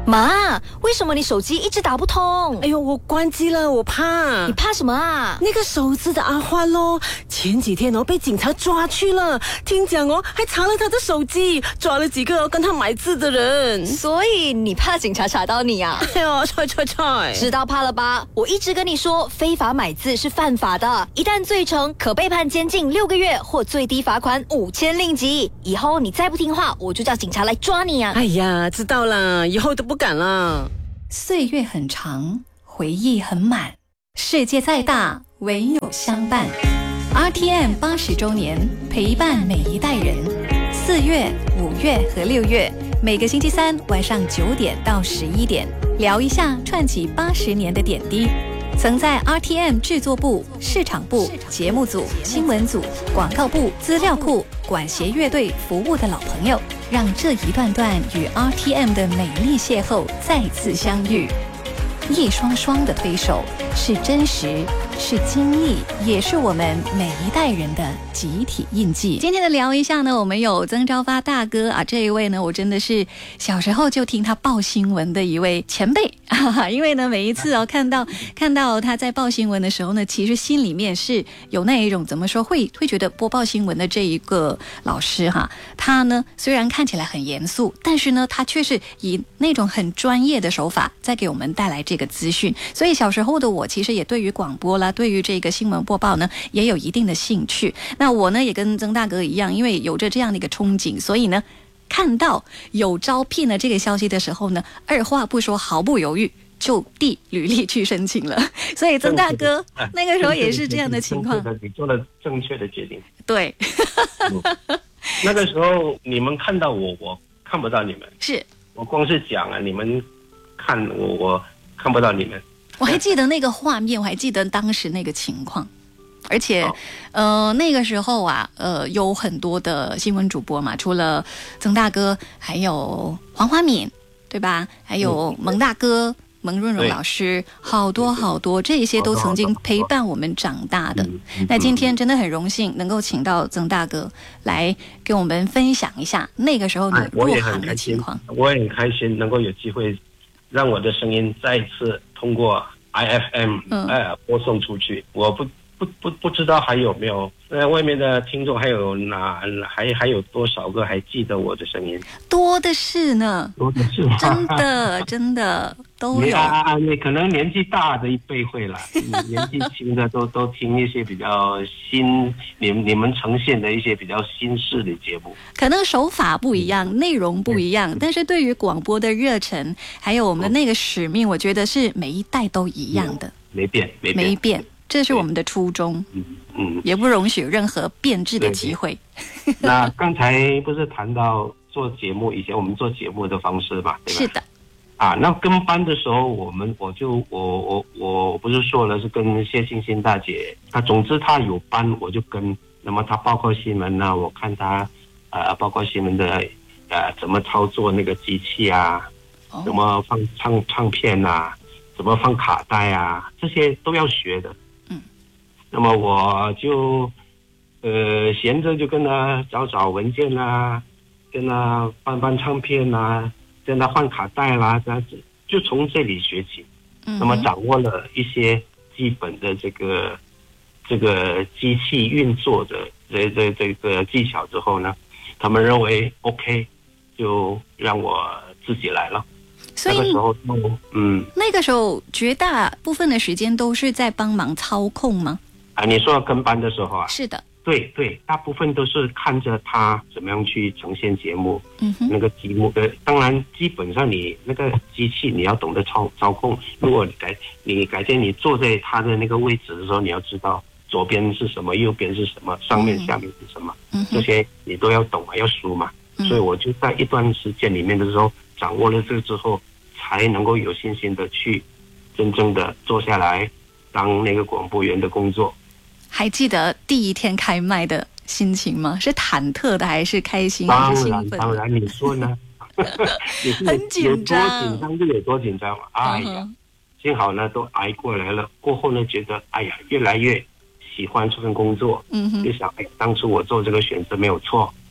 妈，为什么你手机一直打不通？ 哎呦，我关机了，我怕。 你怕什么啊？ 那个手指的阿欢咯，前几天被警察抓去了，听讲还查了他的手机，抓了几个跟他买字的人。 所以你怕警察查到你啊？ 哎呦，踹！ 知道怕了吧？我一直跟你说，非法买字是犯法的，一旦罪成，可被判监禁6个月或最低罚款5000令吉。以后你再不听话，我就叫警察来抓你啊！ 哎呀，知道了，以后都不敢了。 岁月很长，回忆很满，世界再大，唯有相伴。RTM 80周年，陪伴每一代人。4月、5月和6月，每个星期三晚上9点到11点，聊一下串起80年的点滴。曾在 RTM 制作部、市场部、节目组、新闻组、广告部、资料库、管弦乐队服务的老朋友，让这一段段与 RTM 的美丽邂逅再次相遇。一双双的推手，是真实，是经历，也是我们每一代人的集体印记。今天的聊一下呢，我们有曾昭发大哥啊，这一位呢，我真的是小时候就听他报新闻的一位前辈啊，因为呢，每一次看到他在报新闻的时候呢，其实心里面是有那一种怎么说，会觉得播报新闻的这一个老师哈，他呢虽然看起来很严肃，但是呢，他却是以那种很专业的手法在给我们带来这个资讯。所以小时候的我其实也对于广播啦，对于这个新闻播报呢也有一定的兴趣。那我呢也跟曾大哥一样，因为有着这样的一个憧憬，所以呢看到有招聘的这个消息的时候呢，二话不说，毫不犹豫就递履历去申请了。所以曾大哥那个时候也是这样的情况。 你做了正确的决定。 对。 那个时候你们看到我看不到你们。 是。 我光是讲啊，你们看我看不到你们。 我还记得那个画面，我还记得当时那个情况。而且那个时候啊有很多的新闻主播嘛，除了曾大哥还有黄华敏，对吧？还有蒙大哥、蒙润荣老师，好多这些都曾经陪伴我们长大的。那今天真的很荣幸能够请到曾大哥来跟我们分享一下那个时候你入行的情况。 我也很开心能够有机会让我的声音再次通过 IFM 播送出去。我不知道还有没有外面的听众，还有还有多少个还记得我的声音？ 多的是呢，真的都有。 你可能年纪大的一辈会了，年纪轻的都听一些比较新，你们呈现的一些比较新式的节目， 可能手法不一样，内容不一样，但是对于广播的热忱，还有我们的那个使命，我觉得是每一代都一样的， 没变。 这是我们的初衷，也不容许任何变质的机会。 那刚才不是谈到做节目，以前我们做节目的方式嘛，对吧？ 是的。 那跟班的时候，我不是说了是跟谢欣欣大姐，总之她有班我就跟。那么她包括新闻啊，我看她包括新闻的怎么操作那个机器啊，怎么放唱片啊，怎么放卡带啊，这些都要学的。那么我就闲着就跟他找文件啦，跟他搬唱片啦，跟他换卡带啦，这样子就从这里学起。那么掌握了一些基本的这个机器运作的这个技巧之后呢，他们认为 OK， 就让我自己来了。 所以那个时候绝大部分的时间都是在帮忙操控吗？ 你说跟班的时候啊？ 是的。 对，大部分都是看着他怎么样去呈现节目，那个节目当然基本上你那个机器你要懂得操控。如果你改天你坐在他的那个位置的时候，你要知道左边是什么，右边是什么，上面下面是什么，这些你都要懂要熟嘛。所以我就在一段时间里面的时候掌握了这个之后，才能够有信心的去真正的坐下来当那个广播员的工作。 还记得第一天开麦的心情吗？是忐忑的还是开心还是兴奋？ 当然你说呢？ 很紧张， 有多紧张就有多紧张嘛。哎呀，幸好呢都挨过来了。过后呢觉得哎呀越来越喜欢这份工作，就想当初我做这个选择没有错。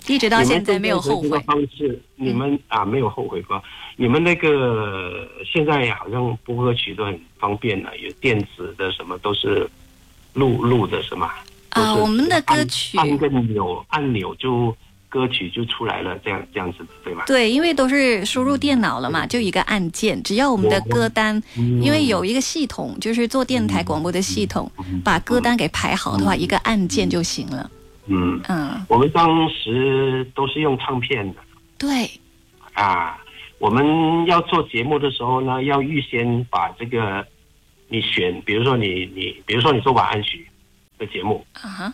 一直到现在没有后悔。 方式，你们没有后悔过？你们那个现在好像播歌曲都很方便了，有电子的什么都是录的什么我们的歌曲按个按钮就歌曲就出来了，这样子对吧？ 对，因为都是输入电脑了嘛，就一个按键，只要我们的歌单，因为有一个系统，就是做电台广播的系统，把歌单给排好的话，一个按键就行了。 我们当时都是用唱片的。 对。 我们要做节目的时候呢，要预先把这个你选，比如说你做晚安曲的节目，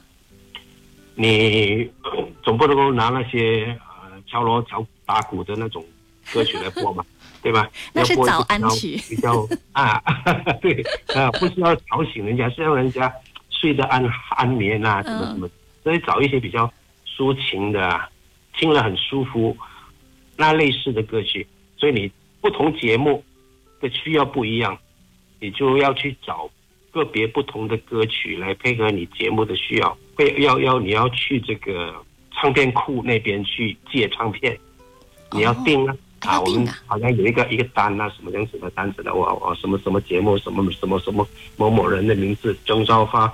你总不能够拿那些敲锣打鼓的那种歌曲来播嘛，对吧？ 那是早安曲， 比较对不是要吵醒人家，是让人家睡得安眠啊，什么什么，所以找一些比较抒情的，听了很舒服那类似的歌曲。所以你不同节目的需要不一样，你就要去找个别不同的歌曲来配合你节目的需要。你要去这个唱片库那边去借唱片，你要订我们好像有一个单什么样子的单子的，我什么什么节目，什么某某人的名字，钟兆发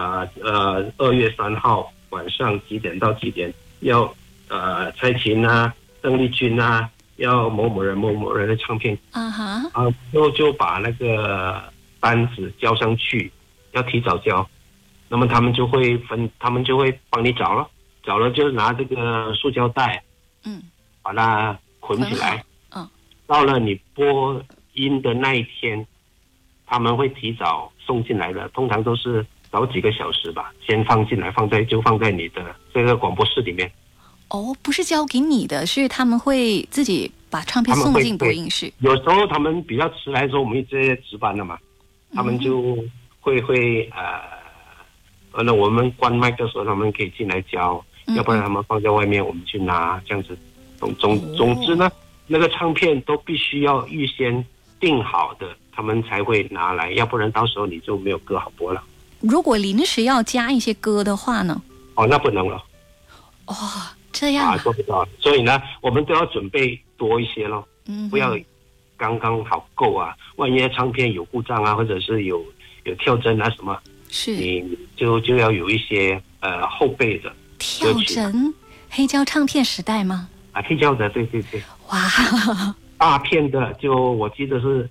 2月3号晚上几点到几点，要蔡琴邓丽君要某某人的唱片，就把那个单子交上去，要提早交，那么他们就会帮你找了就拿这个塑胶袋，把它捆起来，到了你播音的那一天，他们会提早送进来的，通常都是早几个小时吧，先放进来，放在你的这个广播室里面。 不是交给你的，是他们会自己把唱片送进播音室。 有时候他们比较迟来的时候，我们这些值班的嘛，他们就会那我们关麦的时候，他们可以进来交，要不然他们放在外面，我们去拿，这样子。总之呢，那个唱片都必须要预先订好的，他们才会拿来，要不然到时候你就没有歌好播了。 如果临时要加一些歌的话呢？ 那不能了。 这样做不到，所以呢，我们都要准备多一些咯，不要刚刚好够啊。万一唱片有故障或者是有跳针什么， 是你就要有一些后备的跳针。黑胶唱片时代吗？ 黑胶的，对。 哇， 大片的就我记得是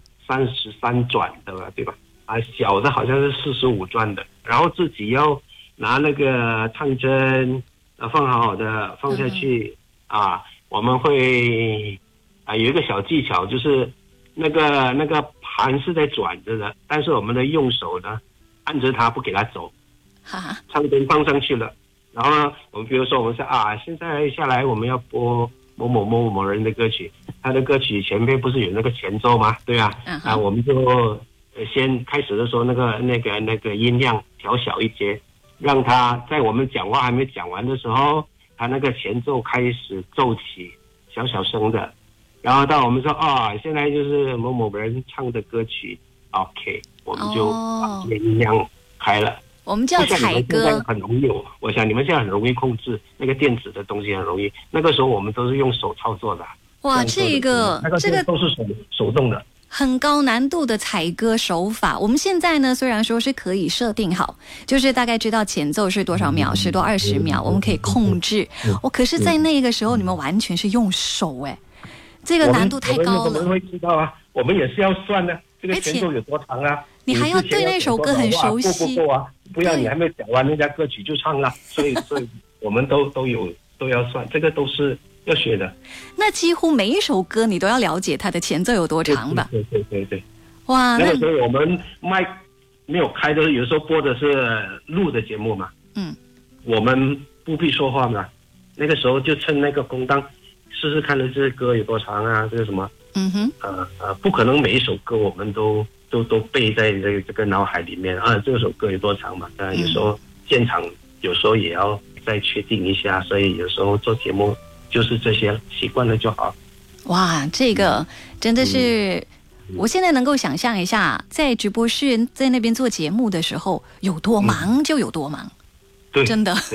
33转的吧，对吧？小的好像是45转的，然后自己要拿那个唱针。放好的放下去我们会有一个小技巧，就是那个盘是在转着的，但是我们的用手呢按着它不给它走，唱针放上去了，然后呢我们比如说我们是现在下来我们要播某人的歌曲，他的歌曲前面不是有那个前奏吗？对我们就先开始的时候那个音量调小一些，让他在我们讲话还没讲完的时候，他那个前奏开始奏起，小声的，然后到我们说现在就是某某人唱的歌曲 ，OK， 我们就把音量开了。 我们叫采歌， 很容易我想你们现在很容易控制那个电子的东西，很容易。那个时候我们都是用手操作的。 哇，这个都是手动的。 很高难度的采歌手法，我们现在呢虽然说是可以设定好，就是大概知道前奏是多少秒，10多20秒，我们可以控制。可是在那个时候你们完全是用手，这个难度太高了。 我们会知道我们也是要算的，这个前奏有多长你还要对那首歌很熟悉。 不要你还没讲完人家歌曲就唱了，所以我们都要算，这个都是要学的。 那几乎每一首歌你都要了解它的前奏有多长吧？ 对。 哇， 那个时候我们麦没有开的，有时候播的是录的节目嘛，我们不必说话嘛，那个时候就趁那个空档试试看的这歌有多长这个什么，不可能每一首歌我们都背在这个脑海里面这首歌有多长嘛，有时候现场有时候也要再确定一下，所以有时候做节目就是这些，习惯了就好。 哇，这个真的是，我现在能够想象一下，在直播室在那边做节目的时候有多忙就有多忙， 对， 真的。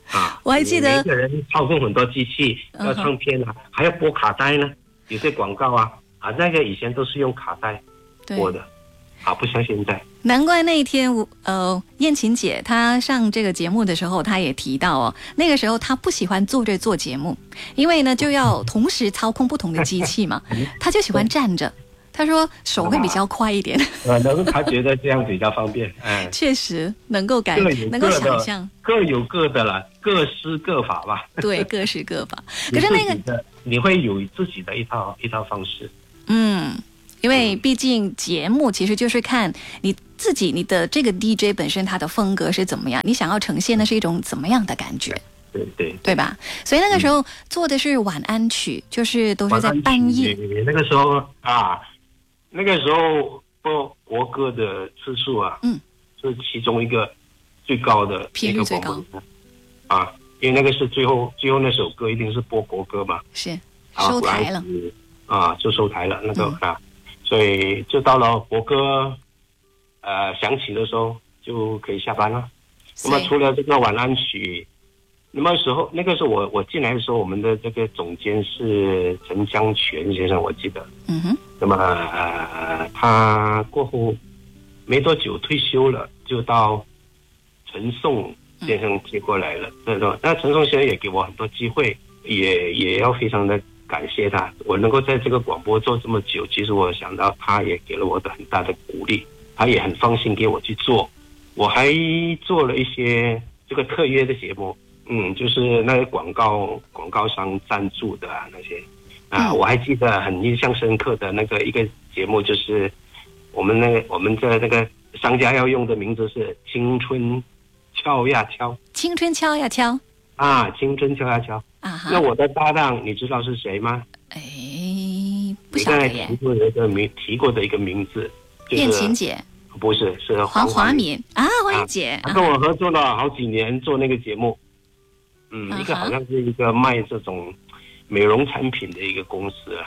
啊， 我还记得每个人操纵很多机器，要唱片啊，还要播卡带呢，有些广告啊，那个以前都是用卡带播的，不像现在。 难怪那一天燕琴姐她上这个节目的时候，她也提到那个时候她不喜欢坐着做节目，因为呢就要同时操控不同的机器嘛，她就喜欢站着。他说手会比较快一点， 他觉得这样比较方便。 确实能够能够想象， 各有各的了，各施各法吧。 对，各施各法。可是那个你会有自己的一套方式。 因为毕竟节目其实就是看你自己，你的这个 DJ 本身它的风格是怎么样，你想要呈现的是一种怎么样的感觉。 对吧？ 所以那个时候做的是晚安曲，就是都是在半夜。 那个时候那个时候播国歌的次数是其中一个最高的频率最高因为那个是最后那首歌一定是播国歌嘛， 是收台了就收台了那个所以就到了国歌响起的时候就可以下班了。那么除了这个晚安曲，那个时候我进来的时候，我们的这个总监是陈江泉先生，我记得。那么他过后没多久退休了，就到陈颂先生接过来了。那陈颂先生也给我很多机会，也要非常的感谢他。我能够在这个广播做这么久，其实我想到他也给了我的很大的鼓励，他也很放心给我去做。我还做了一些这个特约的节目，就是那个广告商赞助的那些。我还记得很印象深刻的那个一个节目，就是我们的那个商家要用的名字是青春敲呀敲。 青春敲呀敲青春敲呀敲那我的搭档你知道是谁吗？ 不晓得耶。 提过的一个名字，就是燕琴姐。 不是，是黄华敏黄英姐。 她跟我合作了好几年做那个节目，一个好像是一个卖这种美容产品的一个公司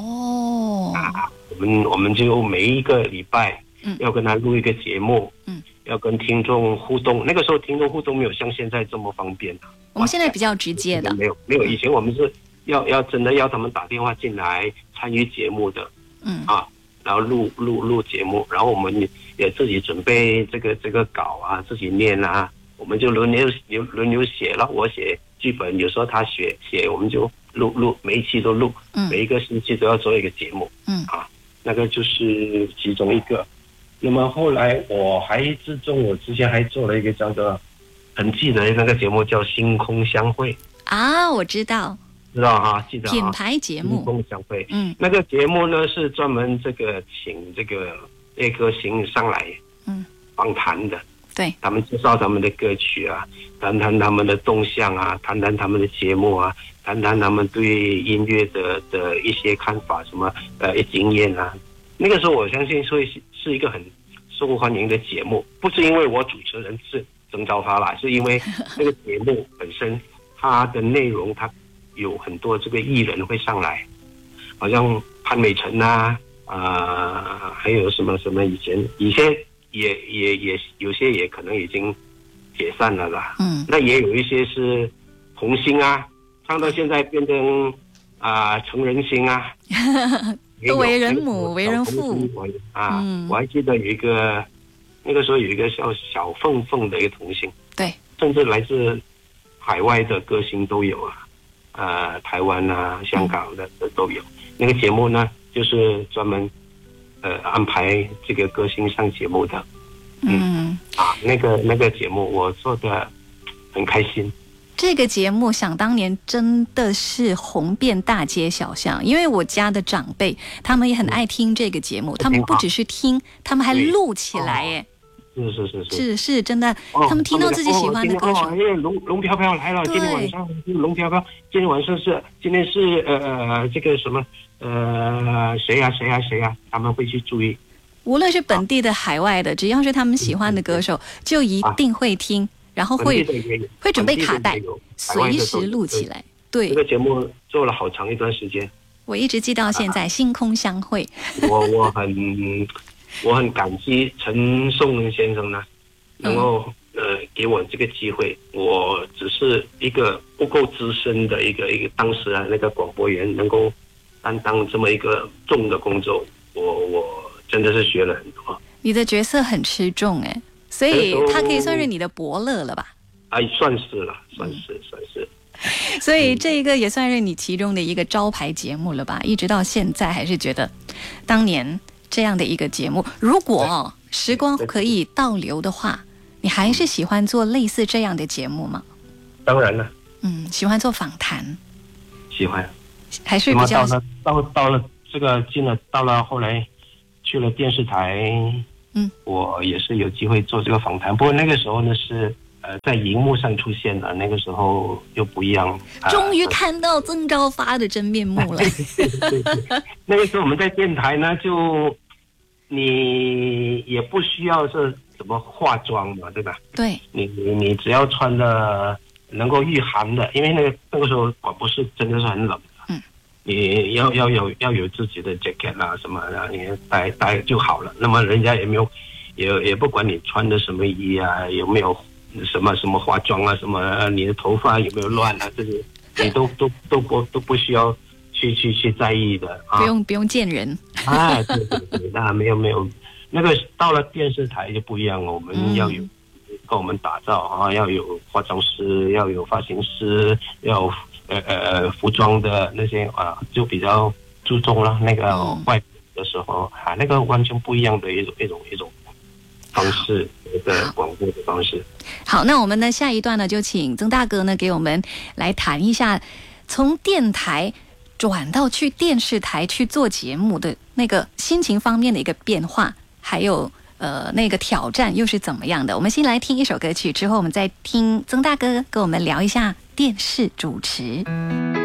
我们就每一个礼拜要跟他录一个节目，要跟听众互动。那个时候听众互动没有像现在这么方便我们现在比较直接的。 没有，以前我们是要真的要他们打电话进来参与节目的，然后录节目，然后我们也自己准备这个稿自己念我们就轮流写了，我写剧本，有时候他写，我们就录，每一期都录，每一个星期都要做一个节目，那个就是其中一个。那么后来我之前还做了一个叫做很记得那个节目叫《星空相会》 我知道记得品牌节目星空相会，那个节目呢是专门请这个乐歌星上来访谈的， 对， 他们介绍他们的歌曲谈谈他们的动向谈谈他们的节目谈谈他们对音乐的一些看法，什么经验那个时候我相信是一个很受欢迎的节目，不是因为我主持人是曾兆发啦，是因为这个节目本身它的内容它有很多这个艺人会上来，好像潘美辰还有什么以前也有些也可能已经解散了啦。那也有一些是童星唱到现在变成成人星都为人母为人父我还记得那个时候有一个叫小凤凤的一个童星， 对， 甚至来自海外的歌星都有台湾香港的都有。那个节目呢就是专门安排这个歌星上节目的，那个节目我做的很开心。 这个节目想当年真的是红遍大街小巷，因为我家的长辈他们也很爱听这个节目，他们不只是听，他们还录起来是真的，他们听到自己喜欢的歌手。 龙飘飘来了，今天晚上是龙飘飘，今天是这个什么谁呀，他们会去注意。 无论是本地的海外的，只要是他们喜欢的歌手，就一定会听，然后会准备卡带，随时录起来。对， 这个节目做了好长一段时间， 我一直记到现在。星空相会， 我很感激陈颂先生呢，能够给我这个机会，我只是一个不够资深的一个当时啊那个广播员，能够担当这么一个重的工作，我真的是学了很多。 你的角色很吃重哎，所以他可以算是你的伯乐了吧？ 算是了，算是。 所以这个也算是你其中的一个招牌节目了吧？一直到现在还是觉得当年这样的一个节目，如果时光可以倒流的话，你还是喜欢做类似这样的节目吗？ 当然了。 喜欢做访谈。 喜欢。 还是比较到了这个到了后来去了电视台，我也是有机会做这个访谈，不过那个时候呢是在荧幕上出现了，那个时候又不一样。 终于看到曾昭发的真面目了。 对，那个时候我们在电台呢，就你也不需要是怎么化妆嘛，对吧？对，你只要穿的能够御寒的，因为那个时候广播室真的是很冷的，你要有自己的 jacket 啊什么的，你带就好了。那么人家也没有也不管你穿的什么衣啊，有没有什么化妆啊，什么你的头发有没有乱啊，这些你都不需要去在意的啊， 不用见人。 对，那没有，那个到了电视台就不一样了，我们要有跟我们打造啊，要有化妆师，要有发型师，要有服装的那些啊，就比较注重了那个外表的时候啊，那个完全不一样的一种方式，一个广播的方式。 好，那我们呢下一段呢就请曾大哥呢给我们来谈一下从电台转到去电视台去做节目的那个心情方面的一个变化，还有那个挑战又是怎么样的。我们先来听一首歌曲，之后我们再听曾大哥跟我们聊一下电视主持。